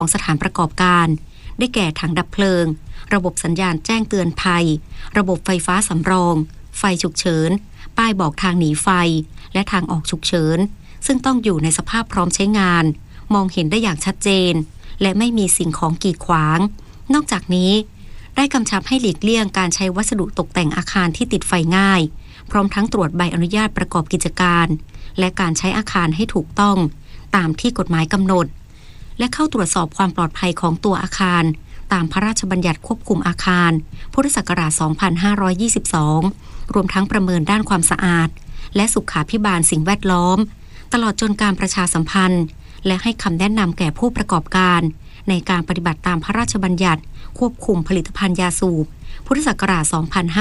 ของสถานประกอบการได้แก่ถังดับเพลิงระบบสัญญาณแจ้งเตือนภัยระบบไฟฟ้าสำรองไฟฉุกเฉินป้ายบอกทางหนีไฟและทางออกฉุกเฉินซึ่งต้องอยู่ในสภาพพร้อมใช้งานมองเห็นได้อย่างชัดเจนและไม่มีสิ่งของกีดขวางนอกจากนี้ได้กำชับให้หลีกเลี่ยงการใช้วัสดุตกแต่งอาคารที่ติดไฟง่ายพร้อมทั้งตรวจใบอนุญาตประกอบกิจการและการใช้อาคารให้ถูกต้องตามที่กฎหมายกำหนดและเข้าตรวจสอบความปลอดภัยของตัวอาคารตามพระราชบัญญัติควบคุมอาคารพุทธศักราช 2522 รวมทั้งประเมินด้านความสะอาดและสุขาภิบาลสิ่งแวดล้อมตลอดจนการประชาสัมพันธ์และให้คำแนะนำแก่ผู้ประกอบการในการปฏิบัติตามพระราชบัญญัติควบคุมผลิตภัณฑ์ยาสูบพุทธศักราช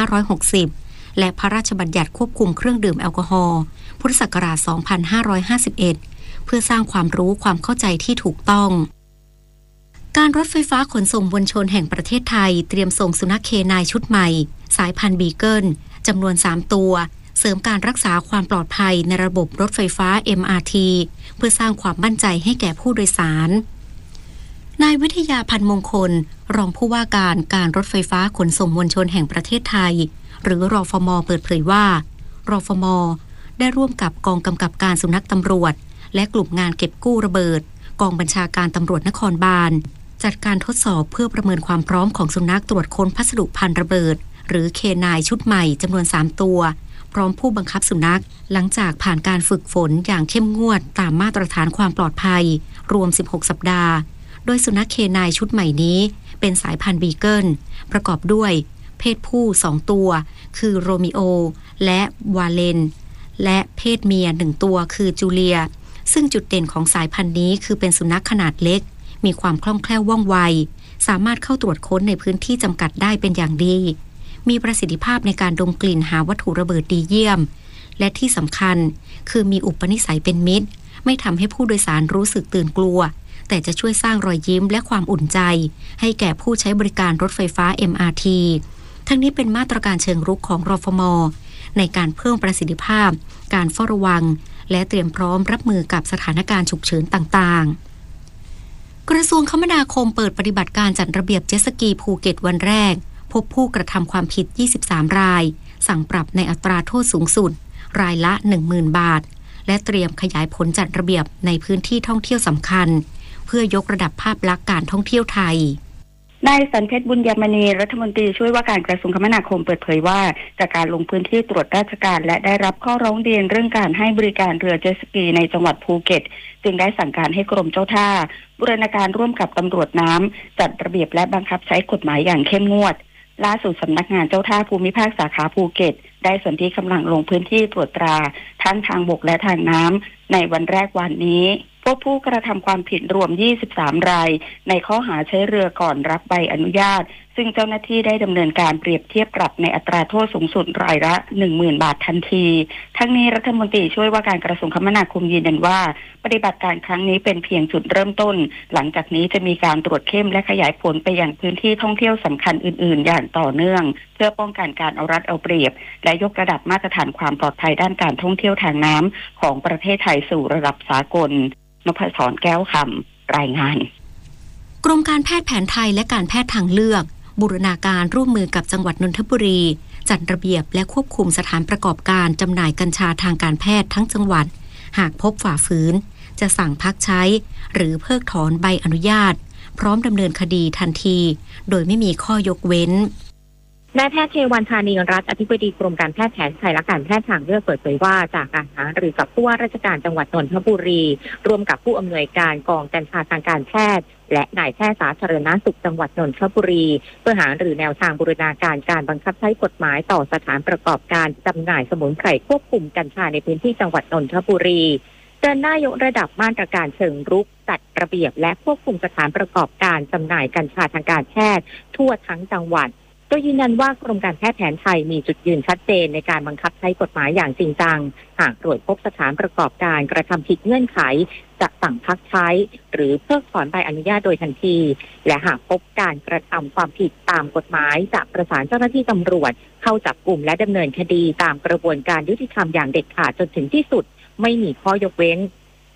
2560 และพระราชบัญญัติควบคุมเครื่องดื่มแอลกอฮอล์พุทธศักราช 2551 เพื่อสร้างความรู้ความเข้าใจที่ถูกต้องการรถไฟฟ้าขนส่งมวลชนแห่งประเทศไทยเตรียมส่งสุนัขเคนายชุดใหม่สายพันธุ์บีเกิลจำนวน 3 ตัวเสริมการรักษาความปลอดภัยในระบบรถไฟฟ้า MRT เพื่อสร้างความมั่นใจให้แก่ผู้โดยสารนายวิทยาพันธ์มงคลรองผู้ว่าการรถไฟฟ้าขนส่งมวลชนแห่งประเทศไทยหรือรฟม.เปิดเผยว่ารฟม.ได้ร่วมกับกองกำกับการสุนัขตำรวจและกลุ่มงานเก็บกู้ระเบิดกองบัญชาการตำรวจนครบาลจัดการทดสอบเพื่อประเมินความพร้อมของสุนัขตรวจค้นพัสดุพันระเบิดหรือเคนายชุดใหม่จำนวน 3 ตัวพร้อมผู้บังคับสุนัขหลังจากผ่านการฝึกฝนอย่างเข้มงวดตามมาตรฐานความปลอดภัยรวม 16 สัปดาห์โดยสุนัขเคนายชุดใหม่นี้เป็นสายพันธุ์บีเกิลประกอบด้วยเพศผู้ 2 ตัวคือโรมิโอและวาเลนและเพศเมีย 1 ตัวคือจูเลียซึ่งจุดเด่นของสายพันธุ์นี้คือเป็นสุนัขขนาดเล็กมีความคล่องแคล่วว่องไวสามารถเข้าตรวจค้นในพื้นที่จำกัดได้เป็นอย่างดีมีประสิทธิภาพในการดมกลิ่นหาวัตถุระเบิดดีเยี่ยมและที่สำคัญคือมีอุปนิสัยเป็นมิตรไม่ทำให้ผู้โดยสารรู้สึกตื่นกลัวแต่จะช่วยสร้างรอยยิ้มและความอุ่นใจให้แก่ผู้ใช้บริการรถไฟฟ้า MRT ทั้งนี้เป็นมาตรการเชิงรุกของรฟม.ในการเพิ่มประสิทธิภาพการเฝ้าระวังและเตรียมพร้อมรับมือกับสถานการณ์ฉุกเฉินต่างๆกระทรวงคมนาคมเปิดปฏิบัติการจัดระเบียบเจ็ตสกีภูเก็ตวันแรกพบผู้กระทำความผิด23รายสั่งปรับในอัตราโทษสูงสุดรายละ 10,000 บาทและเตรียมขยายผลจัดระเบียบในพื้นที่ท่องเที่ยวสำคัญเพื่อยกระดับภาพลักษณ์การท่องเที่ยวไทยนายสันเพชรบุญยมณีรัฐมนตรีช่วยว่าการกระทรวงคมนาคมเปิดเผยว่าจากการลงพื้นที่ตรวจราชการและได้รับข้อร้องเรียนเรื่องการให้บริการเรือเจ็ตสกีในจังหวัดภูเก็ตจึงได้สั่งการให้กรมเจ้าท่าบูรณาการร่วมกับตำรวจน้ำจัดระเบียบและบังคับใช้กฎหมายอย่างเข้มงวดล่าสุดสำนักงานเจ้าท่าภูมิภาคสาขาภูเก็ตได้สนธิกำลังลงพื้นที่ตรวจตราทั้งทางบกและทางน้ำในวันแรกวันนี้พบผู้กระทำความผิดรวม23รายในข้อหาใช้เรือก่อนรับใบอนุญาตซึ่งเจ้าหน้าที่ได้ดำเนินการเปรียบเทียบปรับในอัตราโทษสูงสุดรายละ 10,000 บาททันทีทั้งนี้รัฐมนตรีช่วยว่าการกระทรวงคมนาคมยืนยันว่าปฏิบัติการครั้งนี้เป็นเพียงจุดเริ่มต้นหลังจากนี้จะมีการตรวจเข้มและขยายผลไปยังพื้นที่ท่องเที่ยวสำคัญอื่นๆอย่างต่อเนื่องเพื่อป้องกันการเอารัดเอาเปรียบและยกระดับมาตรฐานความปลอดภัยด้านการท่องเที่ยวทางน้ำของประเทศไทยสู่ระดับสากลนพศรแก้วคำรายงานกรมการแพทย์แผนไทยและการแพทย์ทางเลือกบูรณาการร่วมมือกับจังหวัดนนทบุรีจัดระเบียบและควบคุมสถานประกอบการจำหน่ายกัญชาทางการแพทย์ทั้งจังหวัดหากพบฝ่าฝืนจะสั่งพักใช้หรือเพิกถอนใบอนุญาตพร้อมดำเนินคดีทันทีโดยไม่มีข้อยกเว้นนายแพทย์เทวันธานีรัตน์อธิบดีกรมการแพทย์แผนไทยและการแพทย์ทางเลือกเปิดเผยว่าจากการหารือกับผู้ว่าราชการจังหวัดนนทบุรีร่วมกับผู้อำนวยการกองกัญชาทางการแพทย์และนายแพทย์สาธารณสุขจังหวัดนนทบุรีเพื่อหารือแนวทางบูรณาการการบังคับใช้กฎหมายต่อสถานประกอบการจำหน่ายสมุนไพรควบคุมกัญชาในพื้นที่จังหวัดนนทบุรีเดินหน้ายกระดับมาตรการเชิงรุกจัดระเบียบและควบคุมสถานประกอบการจำหน่ายกัญชาทางการแพทย์ทั่วทั้งจังหวัดโดยยืนยันว่ากรมการแพทย์แผนไทยมีจุดยืนชัดเจนในการบังคับใช้กฎหมายอย่างจริงจังหากตรวจพบสถานประกอบการกระทำผิดเงื่อนไขจะสั่งพักใช้หรือเพิกถอนใบอนุญาตโดยทันทีและหากพบการกระทำความผิดตามกฎหมายจะประสานเจ้าหน้าที่ตำรวจเข้าจับกุมและดำเนินคดีตามกระบวนการยุติธรรมอย่างเด็ดขาดจนถึงที่สุดไม่มีข้อยกเว้น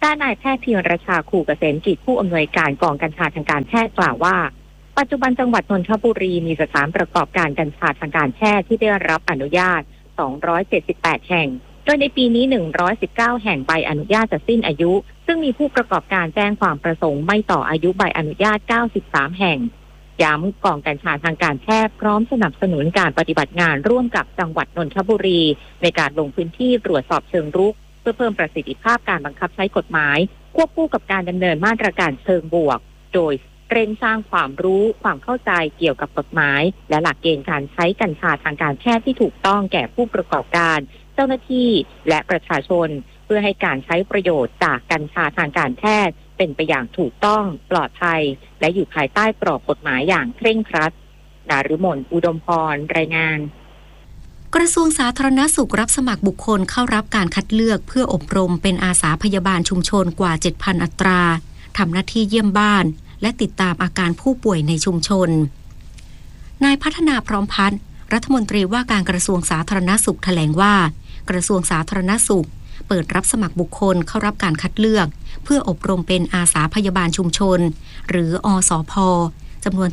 ด้านนายแพทย์ธีรชาขู่เกษมกิจผู้อำนวยการกองกัญชาทางการแพทย์กล่าวว่าปัจจุบันจังหวัดนนทบุรีมีสถานประกอบการกัญชาทางการแพทย์ที่ได้รับอนุญาต278แห่งโดยในปีนี้119แห่งใบอนุญาตจะสิ้นอายุซึ่งมีผู้ประกอบการแจ้งความประสงค์ไม่ต่ออายุใบอนุญาต93แห่งย้ำกองกัญชาทางการแพทย์พร้อมสนับสนุนการปฏิบัติงานร่วมกับจังหวัดนนทบุรีในการลงพื้นที่ตรวจสอบเชิงรุกเพื่อเพิ่มประสิทธิภาพการบังคับใช้กฎหมายควบคู่กับการดำเนินมาตรการเชิงบวกโดยเร่งสร้างความรู้ความเข้าใจเกี่ยวกับกฎหมายและหลักเกณฑ์การใช้กัญชาทางการแพทย์ที่ถูกต้องแก่ผู้ประกอบการเจ้าหน้าที่และประชาชนเพื่อให้การใช้ประโยชน์จากกัญชาทางการแพทย์เป็นไปอย่างถูกต้องปลอดภัยและอยู่ภายใต้กรอบกฎหมายอย่างเคร่งครัดนฤมลอุดมพรรายงานกระทรวงสาธารณสุขรับสมัครบุคคลเข้ารับการคัดเลือกเพื่ออบรมเป็นอาสาพยาบาลชุมชนกว่า 7,000 อัตราทำหน้าที่เยี่ยมบ้านและติดตามอาการผู้ป่วยในชุมชนนายพัฒนาพร้อมพัฒน์รัฐมนตรีว่าการกระทรวงสาธารณสุขแถลงว่ากระทรวงสาธารณสุขเปิดรับสมัครบุคคลเข้ารับการคัดเลือกเพื่ออบรมเป็นอาสาพยาบาลชุมชนหรืออสพ.จำนวน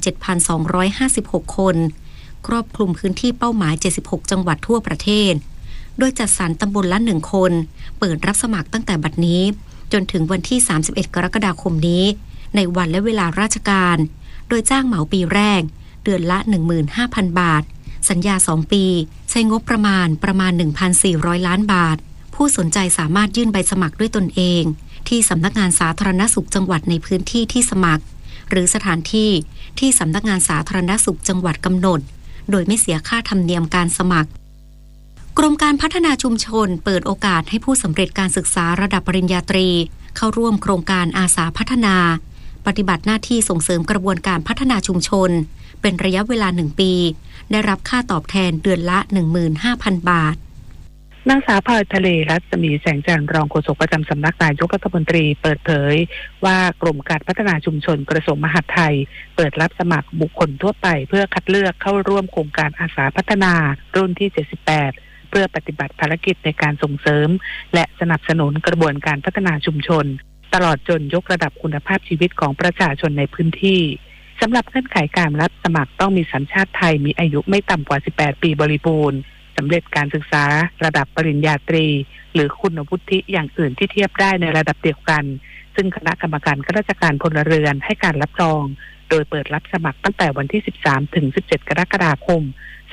7,256 คนครอบคลุมพื้นที่เป้าหมาย76จังหวัดทั่วประเทศโดยจัดสรรตำบลละ1คนเปิดรับสมัครตั้งแต่บัดนี้จนถึงวันที่31กรกฎาคมนี้ในวันและเวลาราชการโดยจ้างเหมาปีแรกเดือนละ 15,000 บาทสัญญา2ปีใช้งบประมาณ 1,400 ล้านบาทผู้สนใจสามารถยื่นใบสมัครด้วยตนเองที่สำนักงานสาธารณสุขจังหวัดในพื้นที่ที่สมัครหรือสถานที่ที่สำนักงานสาธารณสุขจังหวัดกำหนดโดยไม่เสียค่าธรรมเนียมการสมัครกรมการพัฒนาชุมชนเปิดโอกาสให้ผู้สำเร็จการศึกษาระดับปริญญาตรีเข้าร่วมโครงการอาสาพัฒนาปฏิบัติหน้าที่ส่งเสริมกระบวนการพัฒนาชุมชนเป็นระยะเวลา1ปีได้รับค่าตอบแทนเดือนละ 15,000 บาทนางสาวพลอยทะเลรัศมีแสงจันทร์รองโฆษกประจำสำนักนายกรัฐมนตรีเปิดเผยว่ากรมการพัฒนาชุมชนกระทรวงมหาดไทยเปิดรับสมัครบุคคลทั่วไปเพื่อคัดเลือกเข้าร่วมโครงการอาสาพัฒนารุ่นที่78เพื่อปฏิบัติภารกิจในการส่งเสริมและสนับสนุนกระบวนการพัฒนาชุมชนตลอดจนยกระดับคุณภาพชีวิตของประชาชนในพื้นที่สำหรับเงื่อนไขการรับสมัครต้องมีสัญชาติไทยมีอายุไม่ต่ำกว่า18ปีบริบูรณ์สำเร็จการศึกษาระดับปริญญาตรีหรือคุณวุฒิอย่างอื่นที่เทียบได้ในระดับเดียวกันซึ่งคณะกรรมการข้าราชการพลเรือนให้การรับรองโดยเปิดรับสมัครตั้งแต่วันที่13ถึง17กรกฎาคม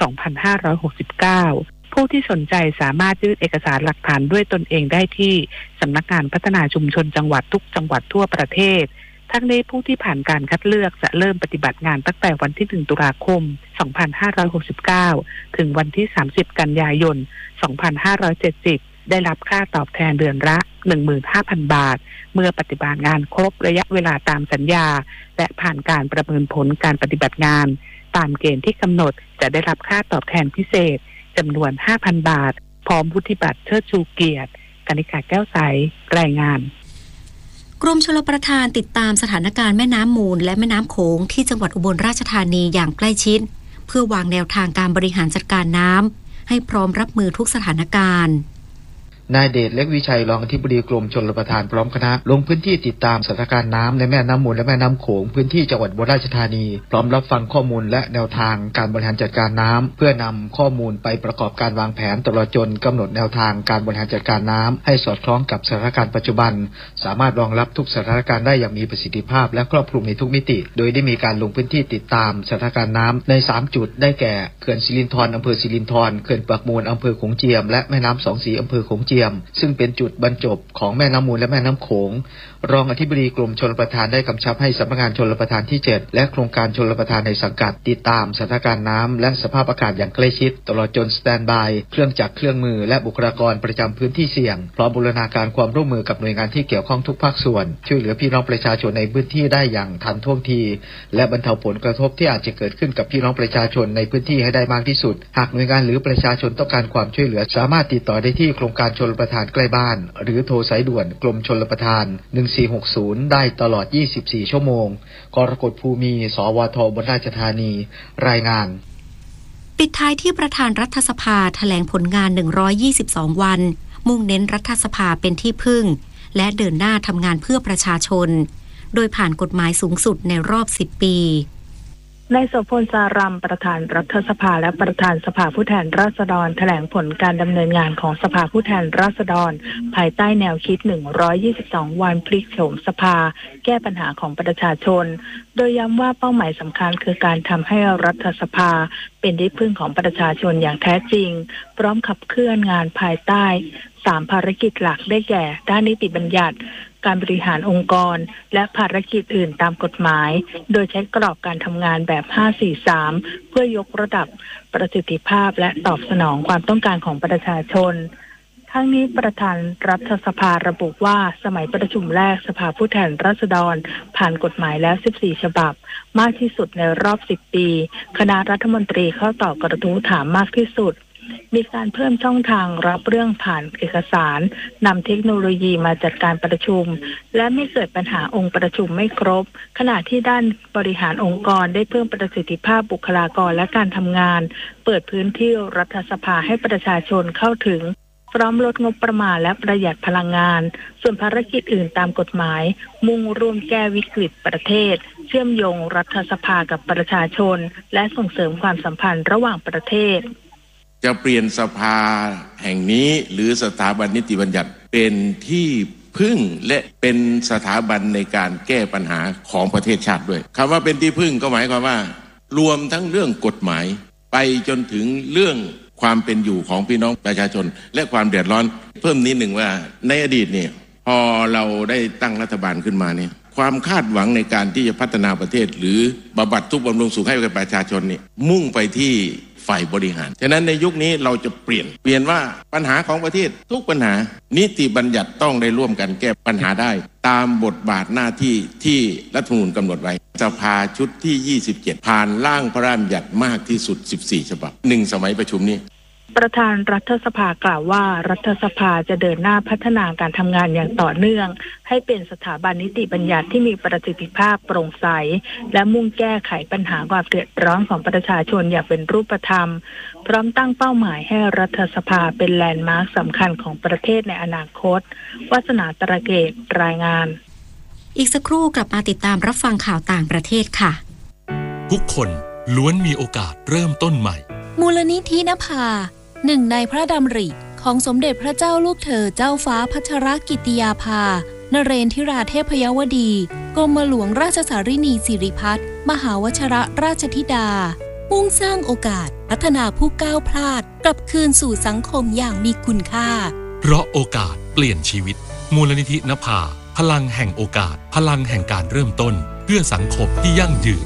2569ผู้ที่สนใจสามารถยื่นเอกสารหลักฐานด้วยตนเองได้ที่สำนักงานพัฒนาชุมชนจังหวัดทุกจังหวัดทั่วประเทศทั้งนี้ผู้ที่ผ่านการคัดเลือกจะเริ่มปฏิบัติงานตั้งแต่วันที่1ตุลาคม2569ถึงวันที่30กันยายน2570ได้รับค่าตอบแทนเดือนละ 15,000 บาทเมื่อปฏิบัติงานครบระยะเวลาตามสัญญาและผ่านการประเมินผลการปฏิบัติงานตามเกณฑ์ที่กำหนดจะได้รับค่าตอบแทนพิเศษจำนวน 5,000 บาทพร้อมวุฒิบัตรเชิดชูเกียรติกนิกาแก้วใสรายงานกรมชลประทานติดตามสถานการณ์แม่น้ำมูลและแม่น้ำโขงที่จังหวัดอุบลราชธานีอย่างใกล้ชิดเพื่อวางแนวทางการบริหารจัดการน้ำให้พร้อมรับมือทุกสถานการณ์นายเดชเล็กวิชัยรองอธิบดีกรมชลประทานพร้อมคณะลงพื้นที่ติดตามสถานการณ์น้ำในแม่น้ำมูลและแม่น้ำโขงพื้นที่จังหวัดอุบลราชธานีพร้อมรับฟังข้อมูลและแนวทางการบริหารจัดการน้ำเพื่อนำข้อมูลไปประกอบการวางแผนตลอดจนกำหนดแนวทางการบริหารจัดการน้ำให้สอดคล้องกับสถานการณ์ปัจจุบันสามารถรองรับทุกสถานการณ์ได้อย่างมีประสิทธิภาพและครอบคลุมในทุกมิติโดยได้มีการลงพื้นที่ติดตามสถานการณ์น้ำใน3จุดได้แก่เขื่อนสิรินธรอำเภอสิรินธรเขื่อนปากมูลอำเภอโขงเจียมและแม่น้ำสองสีอำเภอโขงเจียมซึ่งเป็นจุดบรรจบของแม่น้ำมูลและแม่น้ำโขงรองอธิบดีกรมชลประทานได้กำชับให้สำนักงานชลประทานที่7และโครงการชลประทานในสังกัดติดตามสถานการณ์น้ำและสภาพอากาศอย่างใกล้ชิดตลอดจนสแตนด์บายเครื่องจักรเครื่องมือและบุคลากรประจำพื้นที่เสี่ยงพร้อมบูรณาการความร่วมมือกับหน่วยงานที่เกี่ยวข้องทุกภาคส่วนช่วยเหลือพี่น้องประชาชนในพื้นที่ได้อย่างทันท่วงทีและบรรเทาผลกระทบที่อาจจะเกิดขึ้นกับพี่น้องประชาชนในพื้นที่ให้ได้มากที่สุดหากหน่วยงานหรือประชาชนต้องการความช่วยเหลือสามารถติดต่อได้ที่โครงการชลประทานใกล้บ้านหรือโทรสายด่วนกรมชลประทาน1460ได้ตลอด24ชั่วโมงกรกฎภูมิสวทอุบลราชธานีรายงานปิดท้ายที่ประธานรัฐสภาแถลงผลงาน122วันมุ่งเน้นรัฐสภาเป็นที่พึ่งและเดินหน้าทำงานเพื่อประชาชนโดยผ่านกฎหมายสูงสุดในรอบ10 ปีนายโสพล สารัมประธานรัฐสภาและประธานสภาผู้แทนราษฎรแถลงผลการดำเนินงานของสภาผู้แทนราษฎรภายใต้แนวคิด122 วันพลิกโฉมสภาแก้ปัญหาของประชาชนโดยย้ำว่าเป้าหมายสำคัญคือการทำให้รัฐสภาเป็นที่พึ่งของประชาชนอย่างแท้จริงพร้อมขับเคลื่อนงานภายใต้3 ภารกิจหลักได้แก่ด้านนิติบัญญัติการบริหารองค์กรและภารกิจอื่นตามกฎหมายโดยใช้กรอบการทำงานแบบ 5-4-3 เพื่อยกระดับประสิทธิภาพและตอบสนองความต้องการของประชาชนทั้งนี้ประธานรัฐสภาระบุว่าสมัยประชุมแรกสภาผู้แทนราษฎรผ่านกฎหมายแล้ว14 ฉบับมากที่สุดในรอบ10 ปีคณะรัฐมนตรีเข้าตอบกระทู้ถามมากที่สุดมีการเพิ่มช่องทางรับเรื่องผ่านเอกสารนำเทคโนโลยีมาจัดการประชุมและไม่เกิดปัญหาองค์ประชุมไม่ครบขณะที่ด้านบริหารองค์กรได้เพิ่มประสิทธิภาพบุคลากรและการทำงานเปิดพื้นที่รัฐสภาให้ประชาชนเข้าถึงพร้อมลดงบประมาณและประหยัดพลังงานส่วนภารกิจอื่นตามกฎหมายมุ่งร่วมแก้วิกฤตประเทศเชื่อมโยงรัฐสภากับประชาชนและส่งเสริมความสัมพันธ์ระหว่างประเทศจะเปลี่ยนสภาแห่งนี้หรือสถาบันนิติบัญญัติเป็นที่พึ่งและเป็นสถาบันในการแก้ปัญหาของประเทศชาติด้วยคำว่าเป็นที่พึ่งก็หมายความว่ารวมทั้งเรื่องกฎหมายไปจนถึงเรื่องความเป็นอยู่ของพี่น้องประชาชนและความเดือดร้อนเพิ่มนิดหนึ่งว่าในอดีตเนี่ยพอเราได้ตั้งรัฐบาลขึ้นมาเนี่ยความคาดหวังในการที่จะพัฒนาประเทศหรือบำบัดทุกข์บำรุงสุขให้กับประชาชนเนี่ยมุ่งไปที่ฝ่ายบริหารฉะนั้นในยุคนี้เราจะเปลี่ยนว่าปัญหาของประเทศทุกปัญหานิติบัญญัติต้องได้ร่วมกันแก้ปัญหาได้ตามบทบาทหน้าที่ที่รัฐธรรมนูญกำหนดไว้สภาชุดที่27ผ่านร่างพระราชบัญญัติมากที่สุด14 ฉบับ1 สมัยประชุมนี้ประธานรัฐสภากล่าวว่ารัฐสภาจะเดินหน้าพัฒนาการทำงานอย่างต่อเนื่องให้เป็นสถาบันนิติบัญญัติที่มีประสิทธิภาพโปร่งใสและมุ่งแก้ไขปัญหาความเดือดร้อนของประชาชนอย่างเป็นรูปธรรมพร้อมตั้งเป้าหมายให้รัฐสภาเป็นแลนด์มาร์คสำคัญของประเทศในอนาคตวาสนาตระเกตรายงานอีกสักครู่กลับมาติดตามรับฟังข่าวต่างประเทศค่ะทุกคนล้วนมีโอกาสเริ่มต้นใหม่มูลนิธินภาหนึ่งในพระดำริของสมเด็จพระเจ้าลูกเธอเจ้าฟ้าพัชรกิติยาภานเรนทิราเทพยวดีกรมหลวงราชสารินีสิริพัฒน์มหาวชิรราชธิดามุ่งสร้างโอกาสพัฒนาผู้ก้าวพลาดกลับคืนสู่สังคมอย่างมีคุณค่าเพราะโอกาสเปลี่ยนชีวิตมูลนิธินภาพลังแห่งโอกาสพลังแห่งการเริ่มต้นเพื่อสังคมที่ยั่งยืน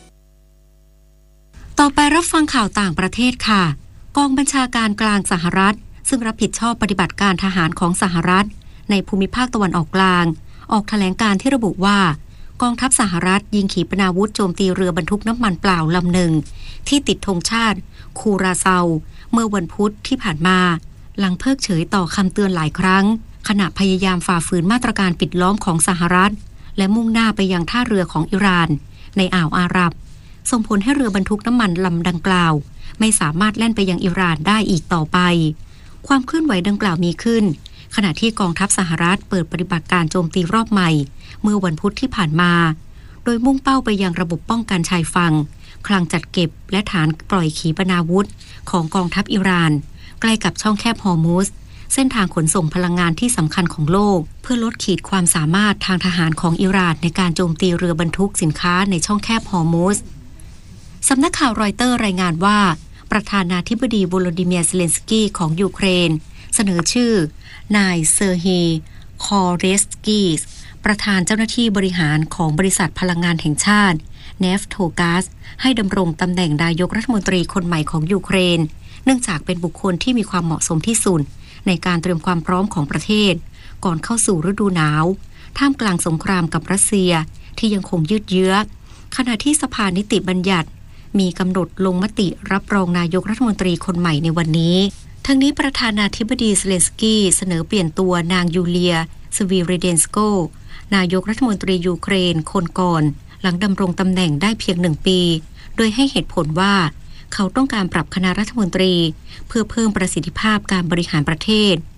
ต่อไปรับฟังข่าวต่างประเทศค่ะกองบัญชาการกลางสหรัฐซึ่งรับผิดชอบปฏิบัติการทหารของสหรัฐในภูมิภาคตะวันออกกลางออกแถลงการที่ระบุว่ากองทัพสหรัฐยิงขีปนาวุธโจมตีเรือบรรทุกน้ำมันเปล่าลำหนึ่งที่ติดธงชาติคูราเซาเมื่อวันพุธที่ผ่านมาหลังเพิกเฉยต่อคำเตือนหลายครั้งขณะพยายามฝ่าฝืนมาตรการปิดล้อมของสหรัฐและมุ่งหน้าไปยังท่าเรือของอิหร่านในอ่าวอาหรับส่งผลให้เรือบรรทุกน้ำมันลำดังกล่าวไม่สามารถแล่นไปยังอิหร่านได้อีกต่อไปความเคลื่อนไหวดังกล่าวมีขึ้นขณะที่กองทัพสหรัฐเปิดปฏิบัติการโจมตีรอบใหม่เมื่อวันพุธที่ผ่านมาโดยมุ่งเป้าไปยังระบบป้องกันชายฝั่งคลังจัดเก็บและฐานปล่อยขีปนาวุธของกองทัพอิหร่านใกล้กับช่องแคบฮอร์มุซเส้นทางขนส่งพลังงานที่สำคัญของโลกเพื่อลดขีดความสามารถทางทหารของอิหร่านในการโจมตีเรือบรรทุกสินค้าในช่องแคบฮอร์มุซสำนักข่าวรอยเตอร์รายงานว่าประธานาธิบดีโวโลดิเมียร์ เซเลนสกี้ของยูเครนเสนอชื่อนายเซอร์ฮีคอเรสกีสประธานเจ้าหน้าที่บริหารของบริษัทพลังงานแห่งชาติเนฟโทกาสให้ดำรงตำแหน่งนายกรัฐมนตรีคนใหม่ของยูเครนเนื่องจากเป็นบุคคลที่มีความเหมาะสมที่สุดในการเตรียมความพร้อมของประเทศก่อนเข้าสู่ฤดูหนาวท่ามกลางสงครามกับรัสเซียที่ยังคงยืดเยื้อขณะที่สภานิติบัญญัติมีกำหนดลงมติรับรองนายกรัฐมนตรีคนใหม่ในวันนี้ทั้งนี้ประธานาธิบดีเซเลนสกี้เสนอเปลี่ยนตัวนางยูเลียสวีเรเดนสโกนายกรัฐมนตรียูเครนคนก่อนหลังดำรงตำแหน่งได้เพียง1 ปีโดยให้เหตุผลว่าเขาต้องการปรับคณะรัฐมนตรีเพื่อเพิ่มประสิทธิภาพการบริหารประเทศ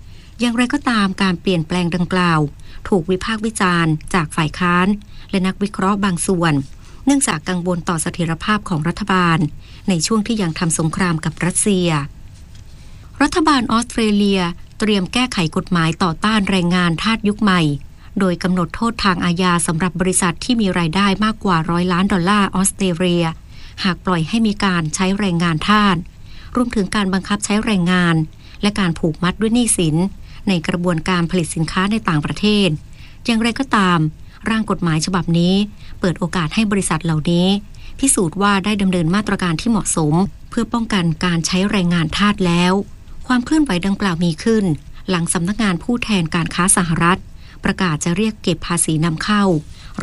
อย่างไรก็ตามการเปลี่ยนแปลงดังกล่าวถูกวิพากษ์วิจารณ์จากฝ่ายค้านและนักวิเคราะห์บางส่วนเนื่องจากกังวลต่อเสถียรภาพของรัฐบาลในช่วงที่ยังทำสงครามกับรัสเซียรัฐบาลออสเตรเลียเตรียมแก้ไขกฎหมายต่อต้านแรงงานทาสยุคใหม่โดยกำหนดโทษทางอาญาสำหรับบริษัทที่มีรายได้มากกว่า$100 ล้านออสเตรเลียหากปล่อยให้มีการใช้แรงงานทาสรวมถึงการบังคับใช้แรงงานและการผูกมัดด้วยหนี้สินในกระบวนการผลิตสินค้าในต่างประเทศอย่างไรก็ตามร่างกฎหมายฉบับนี้เปิดโอกาสให้บริษัทเหล่านี้พิสูจน์ว่าได้ดำเนินมาตรการที่เหมาะสมเพื่อป้องกันการใช้แรงงานทาสแล้วความเคลื่อนไหวดังกล่าวมีขึ้นหลังสำนักงานผู้แทนการค้าสหรัฐประกาศจะเรียกเก็บภาษีนำเข้า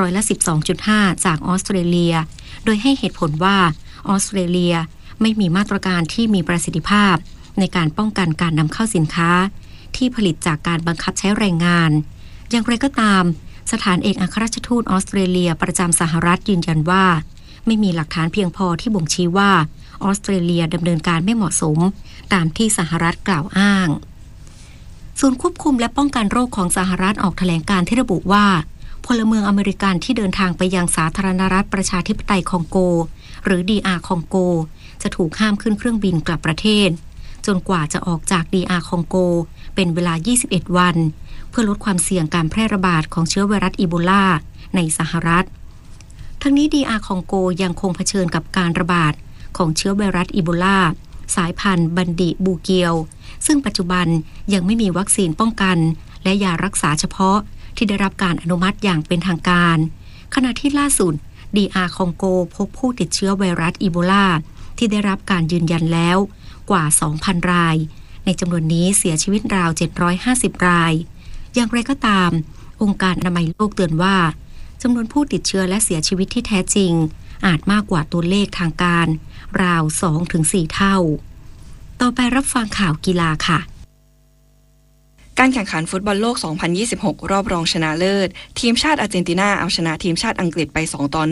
12.5%จากออสเตรเลียโดยให้เหตุผลว่าออสเตรเลียไม่มีมาตรการที่มีประสิทธิภาพในการป้องกันการนำเข้าสินค้าที่ผลิตจากการบังคับใช้แรงงานอย่างไรก็ตามสถานเอกอัครราชทูตออสเตรเลียประจำสหรัฐยืนยันว่าไม่มีหลักฐานเพียงพอที่บ่งชี้ว่าออสเตรเลียดำเนินการไม่เหมาะสมตามที่สหรัฐกล่าวอ้างศูนย์ควบคุมและป้องกันโรคของสหรัฐออกแถลงการณ์ที่ระบุว่าพลเมืองอเมริกันที่เดินทางไปยังสาธารณรัฐประชาธิปไตยคองโกหรือ DR คองโกจะถูกห้ามขึ้นเครื่องบินกลับประเทศจนกว่าจะออกจาก DR คองโกเป็นเวลา21วันเพื่อลดความเสี่ยงการแพร่ระบาดของเชื้อไวรัสอีโบลาในสหรัฐทั้งนี้ DR คองโกยังคงเผชิญกับการระบาดของเชื้อไวรัสอีโบลาสายพันธุ์บันดิบูเกียวซึ่งปัจจุบันยังไม่มีวัคซีนป้องกันและยารักษาเฉพาะที่ได้รับการอนุมัติอย่างเป็นทางการขณะที่ล่าสุด DR คองโกพบผู้ติดเชื้อไวรัสอีโบลาที่ได้รับการยืนยันแล้วกว่า 2,000 รายในจำนวนนี้เสียชีวิตราว750รายอย่างไรก็ตามองค์การอนามัยโลกเตือนว่าจำนวนผู้ติดเชื้อและเสียชีวิตที่แท้จริงอาจมากกว่าตัวเลขทางการราว 2-4 เท่าต่อไปรับฟังข่าวกีฬาค่ะการแข่งขันฟุตบอลโลก 2026 รอบรองชนะเลิศทีมชาติอาร์เจนตินาเอาชนะทีมชาติอังกฤษไป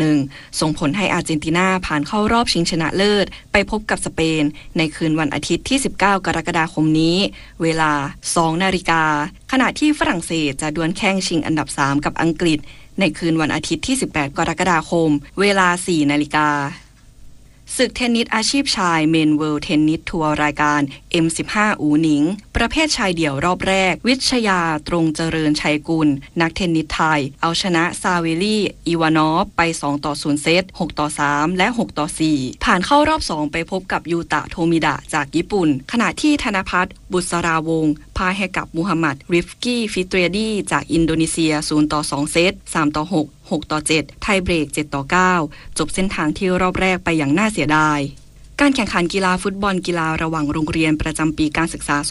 2-1 ส่งผลให้อาร์เจนตินาผ่านเข้ารอบชิงชนะเลิศไปพบกับสเปนในคืนวันอาทิตย์ที่ 19 กรกฎาคมนี้เวลา 2 นาฬิกาขณะที่ฝรั่งเศสจะดวลแข่งชิงอันดับ 3 กับอังกฤษในคืนวันอาทิตย์ที่ 18 กรกฎาคมเวลา 4 นาฬิกาศึกเทนนิสอาชีพชายเมนเวิลด์เทนนิสทัวร์รายการ M15 อูหนิงประเภทชายเดี่ยวรอบแรกวิชยาตรงเจริญชัยกุลนักเทนนิสไทยเอาชนะซาเวลี่อีวานอฟไป 2-0 เซต 6-3 และ 6-4 ผ่านเข้ารอบ 2 ไปพบกับยูตะโทมิดะจากญี่ปุ่นขณะที่ธนภัทรบุษราวงศ์พ่ายให้กับมูฮัมหมัดริฟกี้ฟิตเรดีจากอินโดนีเซีย 0-2 เซต 3-6 6-7 ไทยเบรก 7-9 จบเส้นทางที่รอบแรกไปอย่างน่าเสียดายการแข่งขันกีฬาฟุตบอลกีฬาระหว่างโรงเรียนประจำปีการศึกษา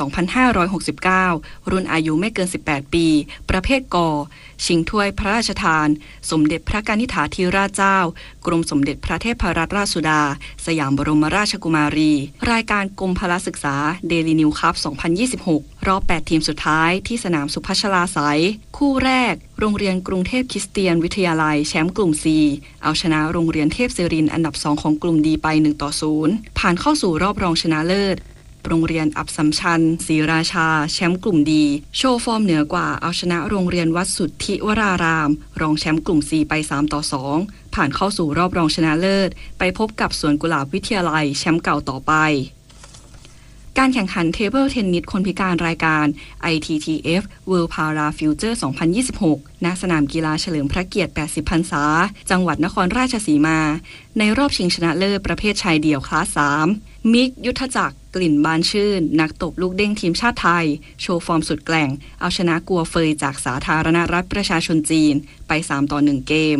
2569 รุ่นอายุไม่เกิน 18 ปีประเภทก.ชิงถ้วยพระราชทานสมเด็จพระกนิษฐาธิราชเจ้ากรมสมเด็จพระเทพรัตนราชสุดาสยามบรมราชกุมารีรายการกรมพละศึกษาเดลินิวคัพ 2026 รอบ 8 ทีมสุดท้ายที่สนามสุพัชราไสยคู่แรกโรงเรียนกรุงเทพคริสเตียนวิทยาลัยแชมป์กลุ่ม C เอาชนะโรงเรียนเทพศิรินทร์อันดับ 2 ของกลุ่ม D ไป 1-0 ผ่านเข้าสู่รอบรองชนะเลิศโรงเรียนอับสัมชัญศรีราชาแชมป์กลุ่มดีโชว์ฟอร์มเหนือกว่าเอาชนะโรงเรียนวัดสุทธิวรารามรองแชมป์กลุ่ม C ไป 3-2 ผ่านเข้าสู่รอบรองชนะเลิศไปพบกับสวนกุหลาบวิทยาลัยแชมป์เก่าต่อไปการแข่งขันเทเบิลเทนนิสคนพิการรายการ ITTF World Para Future 2026 ณ สนามกีฬาเฉลิมพระเกียรติ 80 พรรษา จังหวัดนครราชสีมา ในรอบชิงชนะเลิศประเภทชายเดี่ยวคลาส 3 มิก ยุทธจักร กลิ่นบานชื่น นักตบลูกเด้งทีมชาติไทย โชว์ฟอร์มสุดแกร่ง เอาชนะกัวเฟยจากสาธารณรัฐประชาชนจีน ไป 3-1 เกม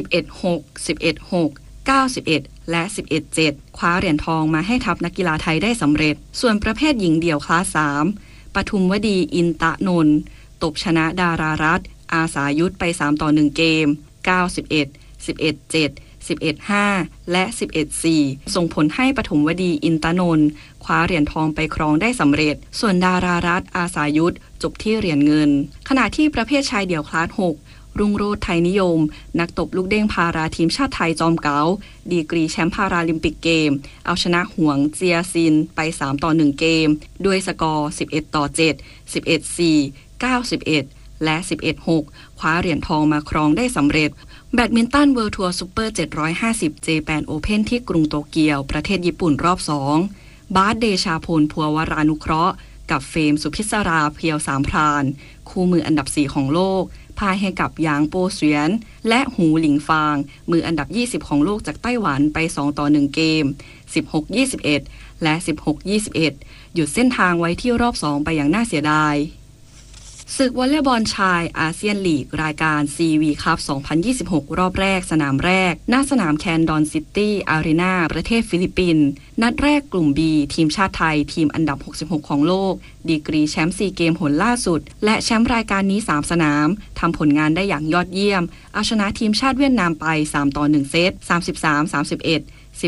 11-6 11-6 9-11 และ 11-7 คว้าเหรียญทองมาให้ทัพนักกีฬาไทยได้สำเร็จส่วนประเภทหญิงเดี่ยวคลาส 3 ปทุมวดีอินตะนนท์ตบชนะดารารัตน์อาสายุทธไป 3-1 เกม 9-11 11-7 11-5 และ 11-4 ส่งผลให้ปฐมวดีอินตะนนท์คว้าเหรียญทองไปครองได้สำเร็จส่วนดารารัตน์อาสายุทธจบที่เหรียญเงินขณะที่ประเภทชายเดี่ยวคลาส 6 รุ่งโรจน์ไทยนิยมนักตบลูกเด้งพาราทีมชาติไทยจอมเก๋าดีกรีแชมป์พาราลิมปิกเกมเอาชนะหวงเจียซินไป3-1เกมด้วยสกอร์11-7 11-4 9-11 และ 11-6 คว้าเหรียญทองมาครองได้สำเร็จแบดมินตันเวิลด์ทัวร์ซุปเปอร์750 Japan Open ที่กรุงโตเกียวประเทศญี่ปุ่นรอบ2บาสเดชาพลภัววรานุเคราะห์กับเฟมสุพิศราเพียวสามพรานคู่มืออันดับ4ของโลกพ่ายให้กับหยางโปเสวียนและหูหลิงฟางมืออันดับ20ของโลกจากไต้หวันไป2-1เกม 16-21 และ 16-21 หยุดเส้นทางไว้ที่รอบ2ไปอย่างน่าเสียดายศึกวอลเลย์บอลชายอาเซียนลีกรายการ CV คัพ 2026 รอบแรกสนามแรกณสนามแคนดอนซิตี้อารีนาประเทศฟิลิปปินส์นัดแรกกลุ่ม B ทีมชาติไทยทีมอันดับ66ของโลกดีกรีแชมป์4เกมหนล่าสุดและแชมป์รายการนี้3สนามทำผลงานได้อย่างยอดเยี่ยมเอาชนะทีมชาติเวียดนามไป3-1เซต 33-31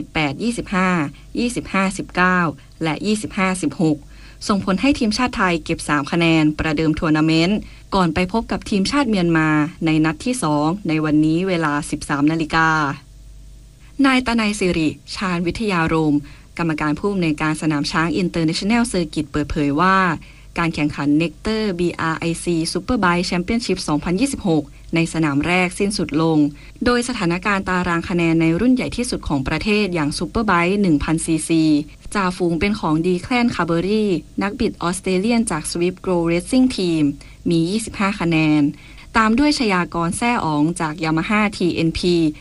18-25 25-19 และ 25-16ส่งผลให้ทีมชาติไทยเก็บ3คะแนนประเดิมทัวร์นาเมนต์ก่อนไปพบกับทีมชาติเมียนมาในนัดที่2ในวันนี้เวลา 13 นาฬิกานายตนัยสิริชาญวิทยารมกรรมการผู้อำนวยการสนามช้างอินเตอร์เนชั่นแนลเซอร์กิตเปิดเผยว่าการแข่งขัน Nectar BRIC Superbike Championship 2026 ในสนามแรกสิ้นสุดลงโดยสถานการณ์ตารางคะแนนในรุ่นใหญ่ที่สุดของประเทศอย่าง Superbike 1000 cc จ่าฝูงเป็นของดีแคลนคาร์เบอรี่นักบิดออสเตรเลียนจาก Swift Grow Racing Team มี 25 คะแนนตามด้วยชยากรแซ่อ๋องจาก Yamaha TNP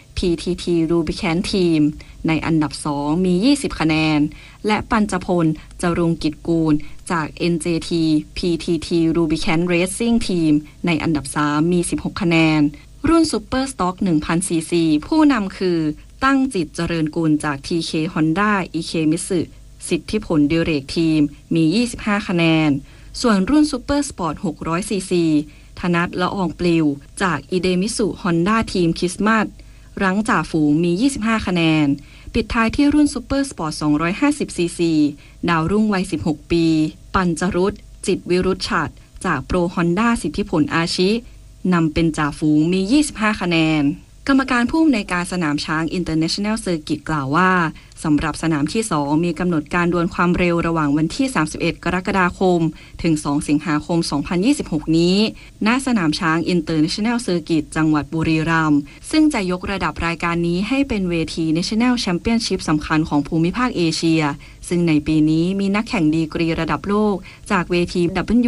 PTT Rubicon Team ในอันดับ2มี20คะแนนและปัญจพลจรุงกิจกูลจาก NJT PTT Rubicon Racing Team ในอันดับ3มี16คะแนนรุ่น Super Stock 1000 cc ผู้นำคือตั้งจิตเจริญกุลจาก TK Honda Ikemitsu สิทธิผลดิเรกทีมมี25คะแนนส่วนรุ่น Super Sport 600 cc ธนัทละอองปลิวจาก Idemitsu Honda Team คริสต์มาสรั้งจ่าฝูงมี25คะแนนปิดท้ายที่รุ่น Super Sport 250 cc ดาวรุ่งวัย16ปีปัญจรุตจิตวิรุชฉัตรจากโปร Honda สิทธิผลอาชินำเป็นจ่าฝูงมี25คะแนนกรรมการผู้อำนวยการสนามช้าง International Circuit กล่าวว่าสำหรับสนามที่2มีกำหนดการดวลความเร็วระหว่างวันที่31กรกฎาคมถึง2สิงหาคม2026นี้ณสนามช้าง International Circuit จังหวัดบุรีรัมย์ซึ่งจะยกระดับรายการนี้ให้เป็นเวที National Championship สำคัญของภูมิภาคเอเชียซึ่งในปีนี้มีนักแข่งดีกรีระดับโลกจากเวที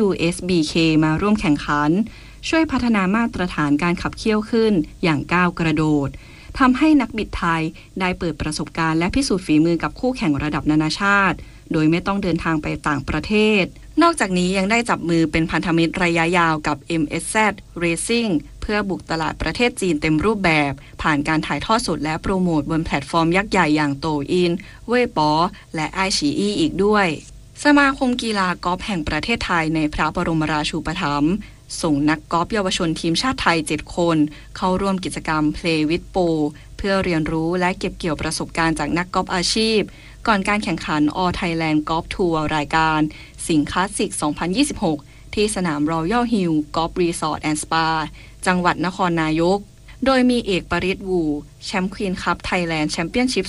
WSBK มาร่วมแข่งขันช่วยพัฒนามาตรฐานการขับเคี่ยวขึ้นอย่างก้าวกระโดดทำให้นักบิดไทยได้เปิดประสบการณ์และพิสูจน์ฝีมือกับคู่แข่งระดับนานาชาติโดยไม่ต้องเดินทางไปต่างประเทศนอกจากนี้ยังได้จับมือเป็นพันธมิตรระยะยาวกับ MSZ Racing เพื่อบุกตลาดประเทศจีนเต็มรูปแบบผ่านการถ่ายทอดสดและโปรโมทบนแพลตฟอร์มยักษ์ใหญ่อย่างโตอินเว่ยป๋อและไอฉีอี้อีกด้วยสมาคมกีฬากอล์ฟแห่งประเทศไทยในพระบรมราชูปถัมภ์ส่งนักกอล์ฟเยาวชนทีมชาติไทย7คนเข้าร่วมกิจกรรม Play with Pro เพื่อเรียนรู้และเก็บเกี่ยวประสบการณ์จากนักกอล์ฟอาชีพก่อนการแข่งขัน All Thailand Golf Tour รายการสิงห์คลาสสิก 2026 ที่สนาม Royal Hill Golf Resort and Spa จังหวัดนครนายกโดยมีเอกปริศวูแชมป์ควีนคัพไทยแลนด์แชมเปี้ยนชิพ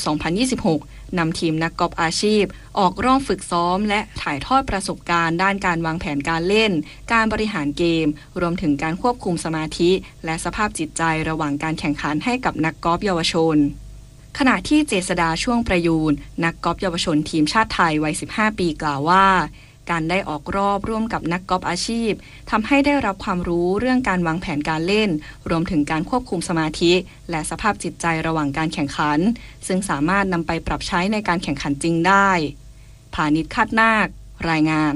2026 นำทีมนักกอล์ฟอาชีพออกร่วมฝึกซ้อมและถ่ายทอดประสบการณ์ด้านการวางแผนการเล่นการบริหารเกมรวมถึงการควบคุมสมาธิและสภาพจิตใจระหว่างการแข่งขันให้กับนักกอล์ฟเยาวชนขณะที่เจษฎาช่วงประยูรนักกอล์ฟเยาวชนทีมชาติไทยวัย15 ปีกล่าวว่าการได้ออกรอบร่วมกับนักกอล์ฟอาชีพทำให้ได้รับความรู้เรื่องการวางแผนการเล่นรวมถึงการควบคุมสมาธิและสภาพจิตใจระหว่างการแข่งขันซึ่งสามารถนำไปปรับใช้ในการแข่งขันจริงได้พานิช คาดนาครายงาน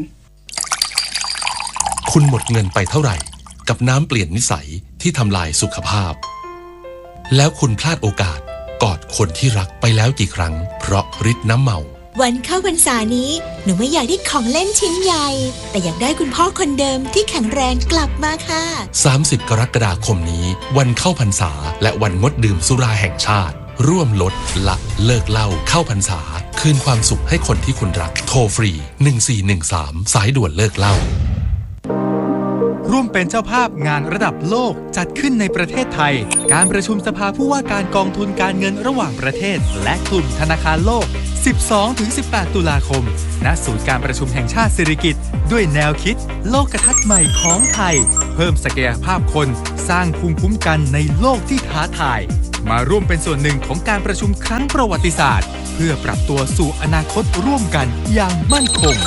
คุณหมดเงินไปเท่าไหร่กับน้ำเปลี่ยนนิสัยที่ทำลายสุขภาพแล้วคุณพลาดโอกาสกอดคนที่รักไปแล้วกี่ครั้งเพราะฤทธิ์น้ำเมาวันเข้าพรรษานี้หนูไม่อยากได้ของเล่นชิ้นใหญ่แต่อยากได้คุณพ่อคนเดิมที่แข็งแรงกลับมาค่ะ 30 กรกฎาคมนี้วันเข้าพรรษาและวันงดดื่มสุราแห่งชาติร่วมลดละเลิกเหล้าเข้าพรรษาคืนความสุขให้คนที่คุณรักโทรฟรี1413สายด่วนเลิกเหล้าร่วมร่วมเป็นเจ้าภาพงานระดับโลกจัดขึ้นในประเทศไทยการประชุมสภาผู้ว่าการกองทุนการเงินระหว่างประเทศและกลุ่มธนาคารโลก 12-18 ตุลาคมณศูนย์การประชุมแห่งชาติสิริกิติ์ด้วยแนวคิดโลกทัศน์ใหม่ของไทยเพิ่มศักยภาพคนสร้างภูมิคุ้มกันในโลกที่ท้าทายมาร่วมเป็นส่วนหนึ่งของการประชุมครั้งประวัติศาสตร์เพื่อปรับตัวสู่อนาคตร่วมกันอย่างมั่นคง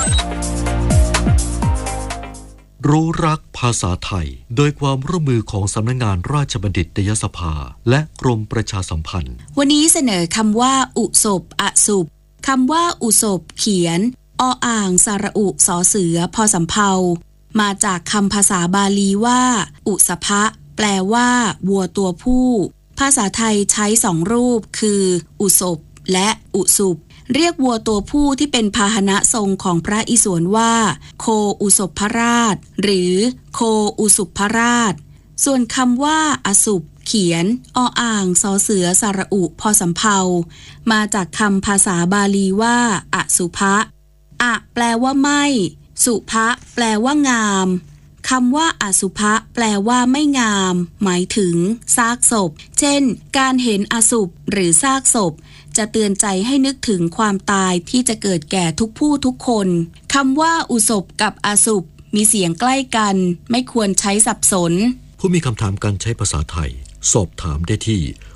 รู้รักภาษาไทยโดยความร่วมมือของสำนักงานราชบัณฑิตยสภาและกรมประชาสัมพันธ์วันนี้เสนอคำว่าอุศบอสุบคำว่าอุศบเขียนออ่างสระอุสอเสือพอสำเภามาจากคำภาษาบาลีว่าอุสภะแปลว่าวัวตัวผู้ภาษาไทยใช้สองรูปคืออุศบและอุสุบเรียกวัวตัวผู้ที่เป็นพาหนะทรงของพระอิศวรว่าโคอุศภราชหรือโคอุสุภราชส่วนคำว่าอสุบเขียนออ่างสอเสือสระอุพอสำเภามาจากคำภาษาบาลีว่าอสุภะอะแปลว่าไม่สุภะแปลว่างามคำว่าอสุภะแปลว่าไม่งามหมายถึงซากศพเช่นการเห็นอสุภหรือซากศพจะเตือนใจให้นึกถึงความตายที่จะเกิดแก่ทุกผู้ทุกคนคำว่าอุศบกับอสุภมีเสียงใกล้กันไม่ควรใช้สับสนผู้มีคำถามการใช้ภาษาไทยสอบถามได้ที่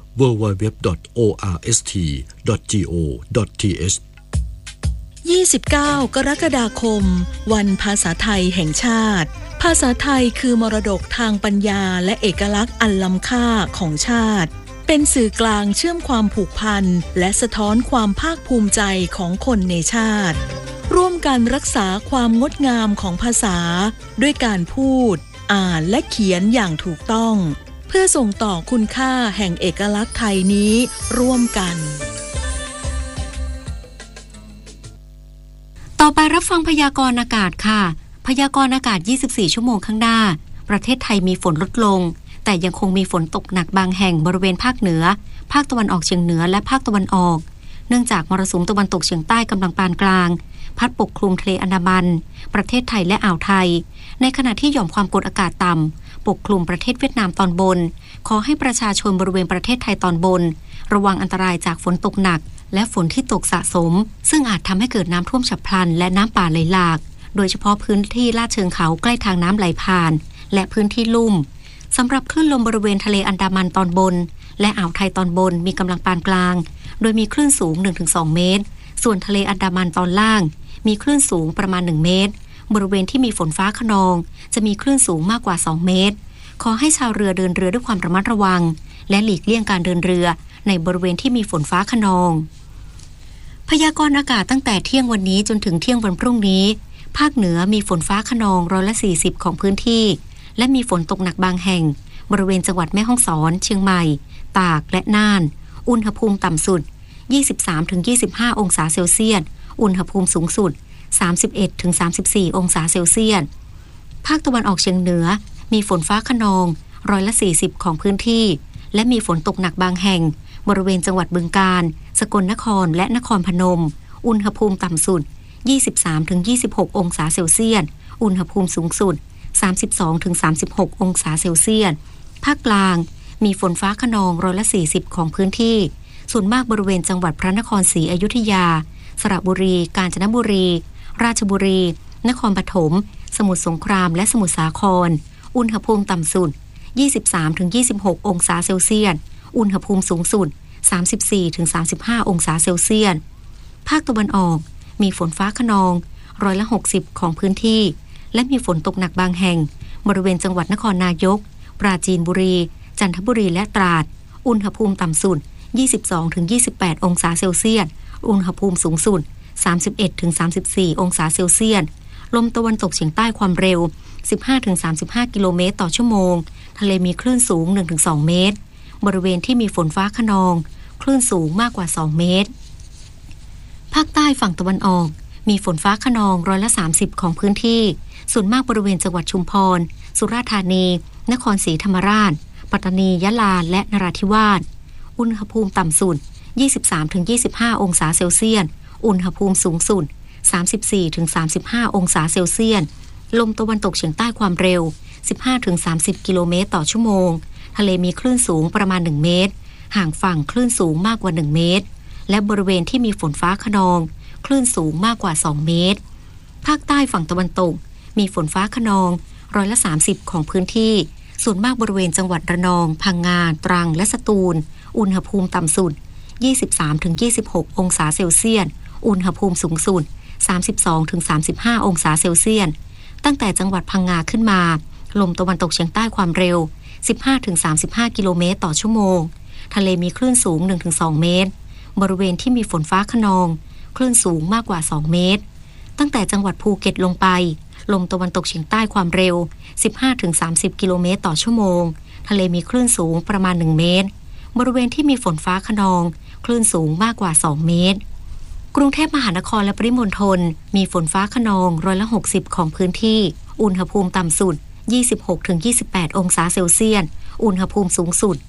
www.orst.go.th 29 กรกฎาคมวันภาษาไทยแห่งชาติภาษาไทยคือมรดกทางปัญญาและเอกลักษณ์อันล้ำค่าของชาติเป็นสื่อกลางเชื่อมความผูกพันและสะท้อนความภาคภูมิใจของคนในชาติร่วมกันรักษาความงดงามของภาษาด้วยการพูดอ่านและเขียนอย่างถูกต้องเพื่อส่งต่อคุณค่าแห่งเอกลักษณ์ไทยนี้ร่วมกันต่อไปรับฟังพยากรณ์อากาศค่ะพยากรณ์อากาศ24ชั่วโมงข้างหน้าประเทศไทยมีฝนลดลงแต่ยังคงมีฝนตกหนักบางแห่งบริเวณภาคเหนือภาคตะวันออกเฉียงเหนือและภาคตะวันออกเนื่องจากมรสุมตะวันตกเฉียงใต้กำลังปานกลางพัดปกคลุมทะเลอันดามันประเทศไทยและอ่าวไทยในขณะที่หย่อมความกดอากาศต่ำปกคลุมประเทศเวียดนามตอนบนขอให้ประชาชนบริเวณประเทศไทยตอนบนระวังอันตรายจากฝนตกหนักและฝนที่ตกสะสมซึ่งอาจทำให้เกิดน้ำท่วมฉับพลันและน้ำป่าไหลหลากโดยเฉพาะพื้นที่ลาดเชิงเขาใกล้ทางน้ำไหลผ่านและพื้นที่ลุ่มสำหรับคลื่นลมบริเวณทะเลอันดามันตอนบนและอ่าวไทยตอนบนมีกำลังปานกลางโดยมีคลื่นสูง 1-2 เมตรส่วนทะเลอันดามันตอนล่างมีคลื่นสูงประมาณ1เมตรบริเวณที่มีฝนฟ้าคะนองจะมีคลื่นสูงมากกว่า2เมตรขอให้ชาวเรือเดินเรือด้วยความระมัดระวังและหลีกเลี่ยงการเดินเรือในบริเวณที่มีฝนฟ้าคะนองพยากรณ์อากาศตั้งแต่เที่ยงวันนี้จนถึงเที่ยงวันพรุ่งนี้ภาคเหนือมีฝนฟ้าคะนอง140%ของพื้นที่และมีฝนตกหนักบางแห่งบริเวณจังหวัดแม่ฮ่องสอนเชียงใหม่ตากและน่านอุณหภูมิต่ำสุด 23-25 องศาเซลเซียสอุณหภูมิสูงสุด 31-34 องศาเซลเซียสภาคตะวันออกเฉียงเหนือมีฝนฟ้าคะนอง140%ของพื้นที่และมีฝนตกหนักบางแห่งบริเวณจังหวัดบึงกาฬสกลนครและนครพนมอุณหภูมิต่ำสุด 23-26 องศาเซลเซียสอุณหภูมิสูงสุด 32-36 องศาเซลเซียสภาคกลางมีฝนฟ้าคะนอง140%ของพื้นที่ส่วนมากบริเวณจังหวัดพระนครศรีอยุธยาสระบุรีกาญจนบุรีราชบุรีนครปฐมสมุทรสงครามและสมุทรสาครอุณหภูมิต่ำสุด 23-26 องศาเซลเซียสอุณหภูมิสูงสุด 34-35 องศาเซลเซียสภาคตะวันออกมีฝนฟ้าคะนอง60%ของพื้นที่และมีฝนตกหนักบางแห่งบริเวณจังหวัดนครนายกปราจีนบุรีจันทบุรีและตราดอุณหภูมิต่ำสุด 22-28 องศาเซลเซียสอุณหภูมิสูงสุด 31-34 องศาเซลเซียสลมตะวันตกเฉียงใต้ความเร็ว 15-35 กิโลเมตรต่อชั่วโมงทะเลมีคลื่นสูง 1-2 เมตรบริเวณที่มีฝนฟ้าคะนองคลื่นสูงมากกว่า 2 เมตรภาคใต้ฝั่งตะวันออกมีฝนฟ้าคะนอง30%ของพื้นที่ส่วนมากบริเวณจังหวัดชุมพรสุราษฎร์ธานีนครศรีธรรมราชปัตตานียะลาและนราธิวาสอุณหภูมิต่ำสุด 23-25 องศาเซลเซียสอุณหภูมิสูงสุด 34-35 องศาเซลเซียสลมตะวันตกเฉียงใต้ความเร็ว 15-30 กิโลเมตรต่อชั่วโมงทะเลมีคลื่นสูงประมาณ1เมตรห่างฝั่งคลื่นสูงมากกว่า1เมตรและบริเวณที่มีฝนฟ้าคะนองคลื่นสูงมากกว่า2เมตรภาคใต้ฝั่งตะวันตกมีฝนฟ้าคะนอง30%ของพื้นที่ส่วนมากบริเวณจังหวัดระนองพังงาตรังและสตูลอุณหภูมิต่ำสุด 23-26 องศาเซลเซียสอุณหภูมิสูงสุด 32-35 องศาเซลเซียสตั้งแต่จังหวัดพังงาขึ้นมาลมตะวันตกเฉียงใต้ความเร็ว 15-35 กิโลเมตรต่อชั่วโมงทะเลมีคลื่นสูง 1-2 เมตรบริเวณที่มีฝนฟ้าคะนองคลื่นสูงมากกว่า2เมตรตั้งแต่จังหวัดภูเก็ตลงไปลมตะวันตกเฉียงใต้ความเร็ว 15-30 กิโลเมตรต่อชั่วโมงทะเลมีคลื่นสูงประมาณ1เมตรบริเวณที่มีฝนฟ้าคะนองคลื่นสูงมากกว่า2เมตรกรุงเทพมหานครและปริมณฑลมีฝนฟ้าคะนอง60%ของพื้นที่อุณหภูมิต่ำสุด 26-28 องศาเซลเซียสอุณหภูมิสูงสุด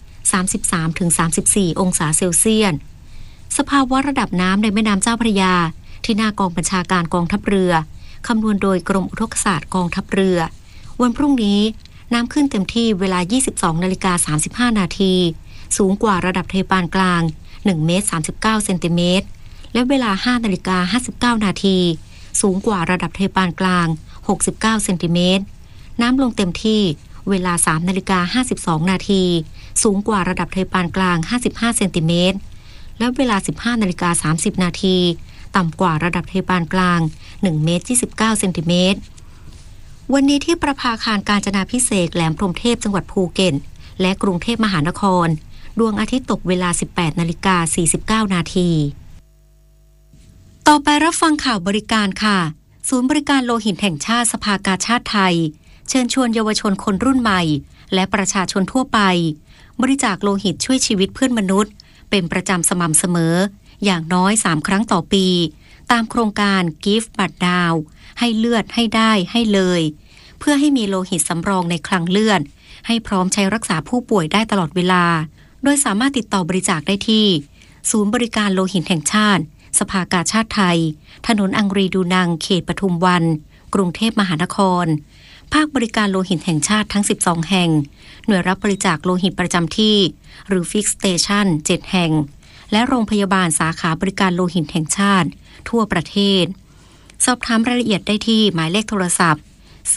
33-34 องศาเซลเซียสสภาวะระดับน้ำในแม่น้ำเจ้าพระยาที่หน้ากองบัญชาการกองทัพเรือคำนวณโดยกรมอุทกศาสตร์กองทัพเรือวันพรุ่งนี้น้ำขึ้นเต็มที่เวลา 22:35 นาทีสูงกว่าระดับทะเลปานกลาง1เมตร39เซนติเมตรและเวลา 5:59 นาทีสูงกว่าระดับทะเลปานกลาง69เซนติเมตรน้ำลงเต็มที่เวลา 3:52 นาทีสูงกว่าระดับทะเลปานกลาง55เซนติเมตรและเวลา 15:30 นาทีต่ำกว่าระดับทะเลปานกลาง1เมตร29เซนติเมตรวันนี้ที่ประภาคารกาญจนาภิเษกแหลมพรหมเทพจังหวัดภูเก็ตและกรุงเทพมหานครดวงอาทิตย์ตกเวลา 18:49 นาทีต่อไปรับฟังข่าวบริการค่ะศูนย์บริการโลหิตแห่งชาติสภากาชาดไทยเชิญชวนเยาวชนคนรุ่นใหม่และประชาชนทั่วไปบริจาคโลหิตช่วยชีวิตเพื่อนมนุษย์เป็นประจำสม่ำเสมออย่างน้อย3ครั้งต่อปีตามโครงการ Give บัตรดาวให้เลือดให้ได้ให้เลยเพื่อให้มีโลหิตสำรองในคลังเลือดให้พร้อมใช้รักษาผู้ป่วยได้ตลอดเวลาโดยสามารถติดต่อบริจาคได้ที่ศูนย์บริการโลหิตแห่งชาติสภากาชาดไทยถนนอังรีดูนังเขตปทุมวันกรุงเทพมหานครภาคบริการโลหิตแห่งชาติทั้ง12แห่งหน่วยรับบริจาคโลหิตประจำที่หรือ Fix Station 7 แห่งและโรงพยาบาลสาขาบริการโลหิตแห่งชาติทั่วประเทศสอบถามรายละเอียดได้ที่หมายเลขโทรศัพท์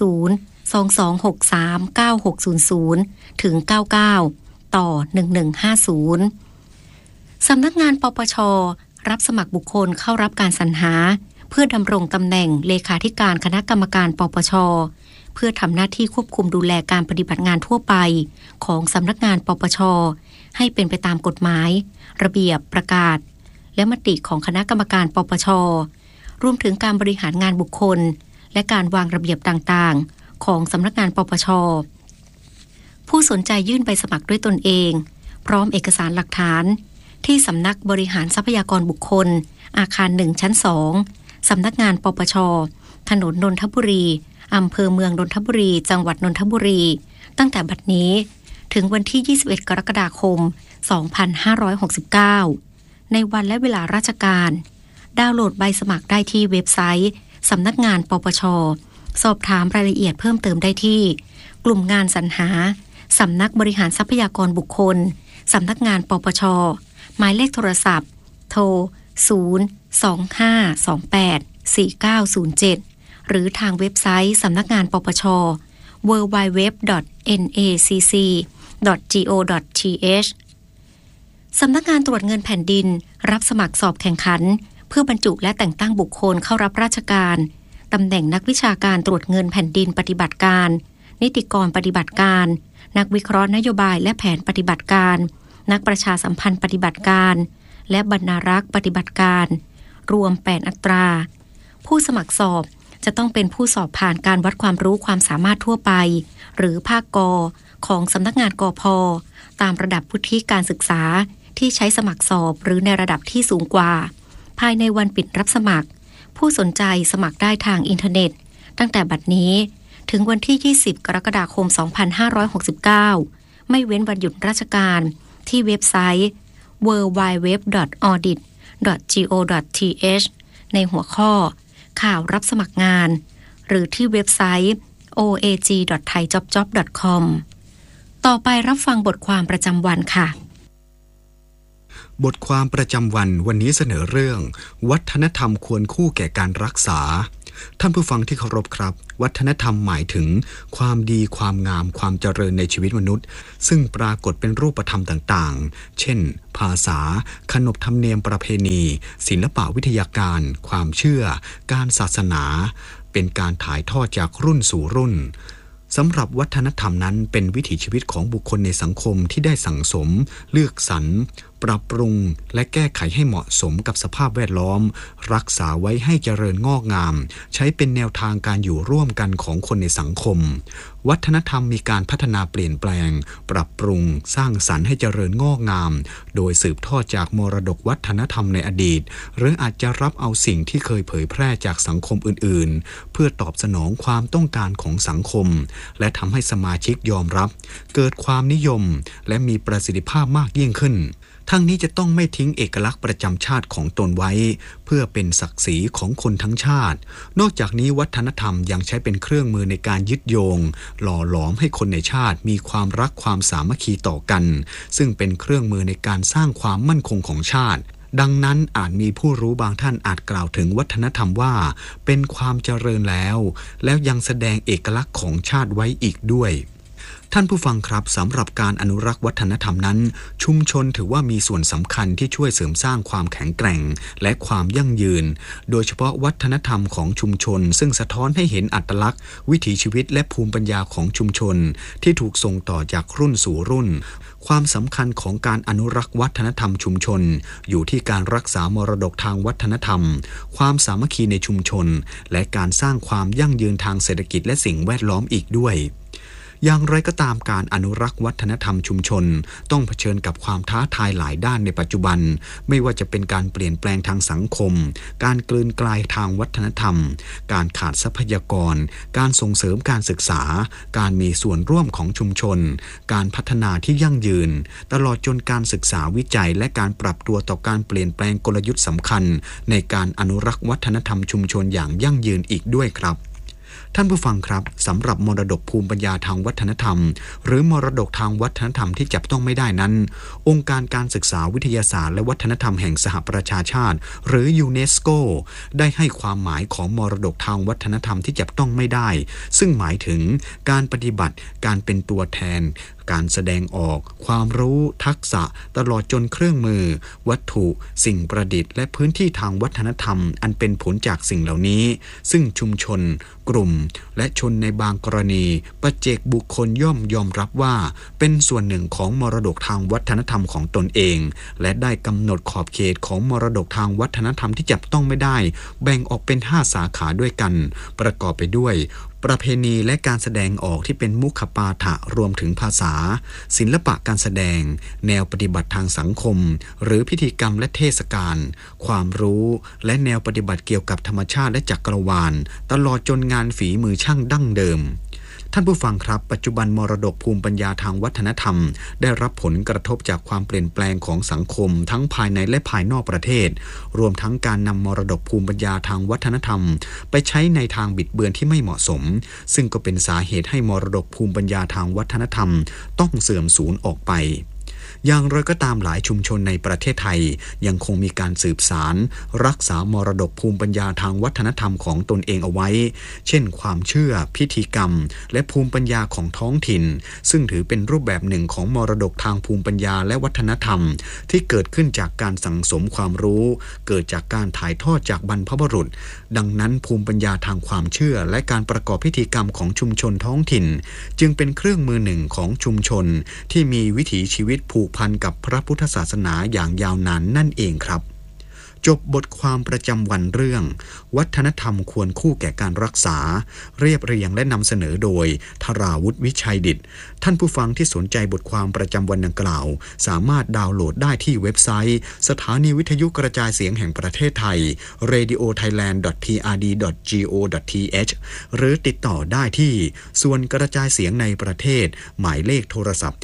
022639600ถึง99ต่อ1150สำนักงานปปช.รับสมัครบุคคลเข้ารับการสรรหาเพื่อดำรงตำแหน่งเลขาธิการคณะกรรมการปปช.เพื่อทำหน้าที่ควบคุมดูแลการปฏิบัติงานทั่วไปของสำนักงานปปช.ให้เป็นไปตามกฎหมายระเบียบประกาศและมติของคณะกรรมการปปช.รวมถึงการบริหารงานบุคคลและการวางระเบียบต่างๆของสำนักงานปปช.ผู้สนใจยื่นใบสมัครด้วยตนเองพร้อมเอกสารหลักฐานที่สำนักบริหารทรัพยากรบุคคลอาคาร1ชั้น2สำนักงานปปช.ถนนนนทบุรีอำเภอเมืองนนทบุรีจังหวัดนนทบุรีตั้งแต่บัดนี้ถึงวันที่21กรกฎาคม2569ในวันและเวลาราชการดาวน์โหลดใบสมัครได้ที่เว็บไซต์สำนักงานปปช.สอบถามรายละเอียดเพิ่มเติมได้ที่กลุ่มงานสรรหาสำนักบริหารทรัพยากรบุคคลสำนักงานปปช.หมายเลขโทรศัพท์โทร025284907หรือทางเว็บไซต์สำนักงานปปช. www.nacc.go.th สำนักงานตรวจเงินแผ่นดินรับสมัครสอบแข่งขันเพื่อบรรจุและแต่งตั้งบุคคลเข้ารับราชการตำแหน่งนักวิชาการตรวจเงินแผ่นดินปฏิบัติการนิติกรปฏิบัติการนักวิเคราะห์นโยบายและแผนปฏิบัติการนักประชาสัมพันธ์ปฏิบัติการและบรรณารักษ์ปฏิบัติการรวม8อัตราผู้สมัครสอบจะต้องเป็นผู้สอบผ่านการวัดความรู้ความสามารถทั่วไปหรือภาคก.ของสำนักงานกพ.ตามระดับวุฒิการศึกษาที่ใช้สมัครสอบหรือในระดับที่สูงกว่าภายในวันปิดรับสมัครผู้สนใจสมัครได้ทางอินเทอร์เน็ตตั้งแต่บัดนี้ถึงวันที่20กรกฎาคม2569ไม่เว้นวันหยุดราชการที่เว็บไซต์ www.audit.go.th ในหัวข้อข่าวรับสมัครงานหรือที่เว็บไซต์ oag.thaijobjob.com ต่อไปรับฟังบทความประจำวันค่ะบทความประจำวันนี้เสนอเรื่องวัฒนธรรมควรคู่แก่การรักษาท่านผู้ฟังที่เคารพครับวัฒนธรรมหมายถึงความดีความงามความเจริญในชีวิตมนุษย์ซึ่งปรากฏเป็นรูปธรรมต่างๆเช่นภาษาขนบธรรมเนียมประเพณีศิลปะวิทยาการความเชื่อการศาสนาเป็นการถ่ายทอดจากรุ่นสู่รุ่นสำหรับวัฒนธรรมนั้นเป็นวิถีชีวิตของบุคคลในสังคมที่ได้สั่งสมเลือกสรรปรับปรุงและแก้ไขให้เหมาะสมกับสภาพแวดล้อมรักษาไว้ให้เจริญงอกงามใช้เป็นแนวทางการอยู่ร่วมกันของคนในสังคมวัฒนธรรมมีการพัฒนาเปลี่ยนแปลงปรับปรุงสร้างสรรค์ให้เจริญงอกงามโดยสืบทอดจากมรดกวัฒนธรรมในอดีตหรืออาจจะรับเอาสิ่งที่เคยเผยแพร่จากสังคมอื่นๆเพื่อตอบสนองความต้องการของสังคมและทำให้สมาชิกยอมรับเกิดความนิยมและมีประสิทธิภาพมากยิ่งขึ้นทั้งนี้จะต้องไม่ทิ้งเอกลักษณ์ประจำชาติของตนไว้เพื่อเป็นศักดิ์ศรีของคนทั้งชาตินอกจากนี้วัฒนธรรมยังใช้เป็นเครื่องมือในการยึดโยงหล่อหลอมให้คนในชาติมีความรักความสามัคคีต่อกันซึ่งเป็นเครื่องมือในการสร้างความมั่นคงของชาติดังนั้นอาจมีผู้รู้บางท่านอาจกล่าวถึงวัฒนธรรมว่าเป็นความเจริญแล้วยังแสดงเอกลักษณ์ของชาติไว้อีกด้วยท่านผู้ฟังครับสำหรับการอนุรักษ์วัฒนธรรมนั้นชุมชนถือว่ามีส่วนสำคัญที่ช่วยเสริมสร้างความแข็งแกร่งและความยั่งยืนโดยเฉพาะวัฒนธรรมของชุมชนซึ่งสะท้อนให้เห็นอัตลักษณ์วิถีชีวิตและภูมิปัญญาของชุมชนที่ถูกส่งต่อจากรุ่นสู่รุ่นความสำคัญของการอนุรักษ์วัฒนธรรมชุมชนอยู่ที่การรักษามรดกทางวัฒนธรรมความสามัคคีในชุมชนและการสร้างความยั่งยืนทางเศรษฐกิจและสิ่งแวดล้อมอีกด้วยอย่างไรก็ตามการอนุรักษ์วัฒนธรรมชุมชนต้องเผชิญกับความท้าทายหลายด้านในปัจจุบันไม่ว่าจะเป็นการเปลี่ยนแปลงทางสังคมการกลืนกลายทางวัฒนธรรมการขาดทรัพยากรการส่งเสริมการศึกษาการมีส่วนร่วมของชุมชนการพัฒนาที่ยั่งยืนตลอดจนการศึกษาวิจัยและการปรับตัวต่อการเปลี่ยนแปลงกลยุทธ์สำคัญในการอนุรักษ์วัฒนธรรมชุมชนอย่างยั่งยืนอีกด้วยครับท่านผู้ฟังครับสำหรับมรดกภูมิปัญญาทางวัฒนธรรมหรือมรดกทางวัฒนธรรมที่จับต้องไม่ได้นั้นองค์การการศึกษาวิทยาศาสตร์และวัฒนธรรมแห่งสหประชาชาติหรือยูเนสโกได้ให้ความหมายของมรดกทางวัฒนธรรมที่จับต้องไม่ได้ซึ่งหมายถึงการปฏิบัติการเป็นตัวแทนการแสดงออกความรู้ทักษะตลอดจนเครื่องมือวัตถุสิ่งประดิษฐ์และพื้นที่ทางวัฒนธรรมอันเป็นผลจากสิ่งเหล่านี้ซึ่งชุมชนกลุ่มและชนในบางกรณีปัจเจกบุคคลย่อมยอมรับว่าเป็นส่วนหนึ่งของมรดกทางวัฒนธรรมของตนเองและได้กำหนดขอบเขตของมรดกทางวัฒนธรรมที่จับต้องไม่ได้แบ่งออกเป็น5สาขาด้วยกันประกอบไปด้วยประเพณีและการแสดงออกที่เป็นมุขปาฐะรวมถึงภาษาศิลปะการแสดงแนวปฏิบัติทางสังคมหรือพิธีกรรมและเทศกาลความรู้และแนวปฏิบัติเกี่ยวกับธรรมชาติและจักรวาลตลอดจนงานฝีมือช่างดั้งเดิมท่านผู้ฟังครับปัจจุบันมรดกภูมิปัญญาทางวัฒนธรรมได้รับผลกระทบจากความเปลี่ยนแปลงของสังคมทั้งภายในและภายนอกประเทศรวมทั้งการนำมรดกภูมิปัญญาทางวัฒนธรรมไปใช้ในทางบิดเบือนที่ไม่เหมาะสมซึ่งก็เป็นสาเหตุให้มรดกภูมิปัญญาทางวัฒนธรรมต้องเสื่อมสูญออกไปอย่างไรก็ตามหลายชุมชนในประเทศไทยยังคงมีการสืบสานรักษามรดกภูมิปัญญาทางวัฒนธรรมของตนเองเอาไว้เช่นความเชื่อพิธีกรรมและภูมิปัญญาของท้องถิ่นซึ่งถือเป็นรูปแบบหนึ่งของมรดกทางภูมิปัญญาและวัฒนธรรมที่เกิดขึ้นจากการสั่งสมความรู้เกิดจากการถ่ายทอดจากบรรพบุรุษดังนั้นภูมิปัญญาทางความเชื่อและการประกอบพิธีกรรมของชุมชนท้องถิ่นจึงเป็นเครื่องมือหนึ่งของชุมชนที่มีวิถีชีวิตผูกพันกับพระพุทธศาสนาอย่างยาวนานนั่นเองครับจบบทความประจำวันเรื่องวัฒนธรรมควรคู่แก่การรักษาเรียบเรียงและนำเสนอโดยธราวุฒิวิชัยดิษฐ์ท่านผู้ฟังที่สนใจบทความประจำวันดังกล่าวสามารถดาวน์โหลดได้ที่เว็บไซต์สถานีวิทยุกระจายเสียงแห่งประเทศไทย radiothailand.prd.go.th หรือติดต่อได้ที่ส่วนกระจายเสียงในประเทศหมายเลขโทรศัพท์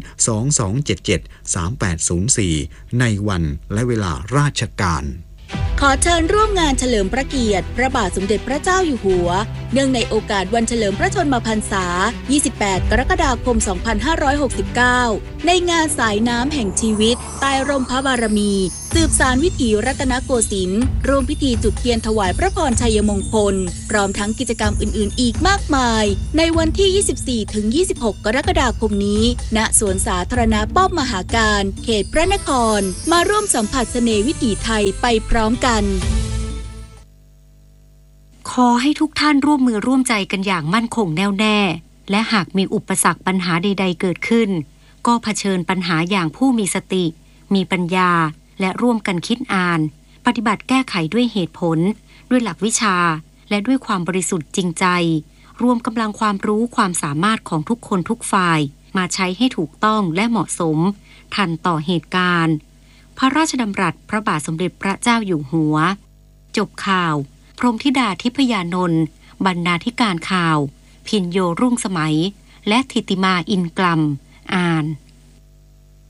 022773804ในวันและเวลาราชการขอเชิญร่วมงานเฉลิมพระเกียรติพระบาทสมเด็จพระเจ้าอยู่หัวเนื่องในโอกาสวันเฉลิมพระชนมพรรษา 28 กรกฎาคม 2569 ในงานสายน้ำแห่งชีวิตใต้ร่มพระบารมีสืบสานวิถีรัตนโกสินทร์ร่วมพิธีจุดเทียนถวายพระพรชัยมงคลพร้อมทั้งกิจกรรมอื่นๆอีกมากมายในวันที่ 24-26 กรกฎาคมนี้ณสวนสาธารณะป้อมมหาการเขตพระนครมาร่วมสัมผัสเสน่ห์วิถีไทยไปพร้อมกันขอให้ทุกท่านร่วมมือร่วมใจกันอย่างมั่นคงแน่วแน่และหากมีอุปสรรคปัญหาใดๆเกิดขึ้นก็เผชิญปัญหาอย่างผู้มีสติมีปัญญาและร่วมกันคิดอ่านปฏิบัติแก้ไขด้วยเหตุผลด้วยหลักวิชาและด้วยความบริสุทธิ์จริงใจรวมกำลังความรู้ความสามารถของทุกคนทุกฝ่ายมาใช้ให้ถูกต้องและเหมาะสมทันต่อเหตุการณ์พระราชดำรัสพระบาทสมเด็จพระเจ้าอยู่หัวจบข่าวพรหมธิดาทิพยานนท์บรรณาธิการข่าวพินโยรุ่งสมัยและธิติมาอินกลัมอ่าน